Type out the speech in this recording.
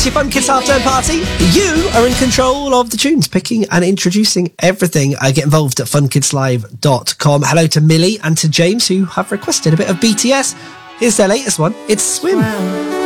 It's your Fun Kids Half-Term Party. You are in control of the tunes, picking and introducing everything. Get involved at funkidslive.com. Hello to Millie and to James, who have requested a bit of BTS. Here's their latest one. It's Swim. Wow.